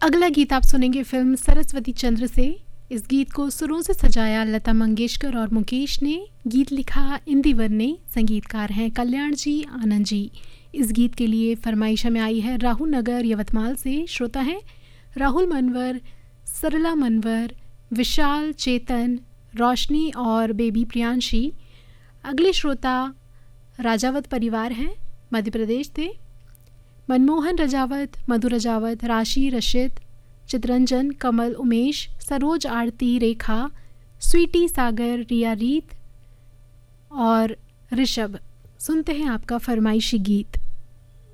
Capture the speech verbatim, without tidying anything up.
अगला गीत आप सुनेंगे फिल्म सरस्वती चंद्र से। इस गीत को सुरों से सजाया लता मंगेशकर और मुकेश ने। गीत लिखा इंदिवर ने। संगीतकार हैं कल्याण जी, आनंद जी। इस गीत के लिए फरमाइश में आई है राहुल नगर यवतमाल से। श्रोता हैं राहुल मनवर, सरला मनवर, विशाल, चेतन, रोशनी और बेबी प्रियांशी। अगले श्रोता राजावत परिवार हैं, मध्य प्रदेश से। मनमोहन रजावत, मधु रजावत, राशि, रशिद, चितरंजन, कमल, उमेश, सरोज, आरती, रेखा, स्वीटी, सागर, रिया, रीत और ऋषभ। सुनते हैं आपका फरमाइशी गीत।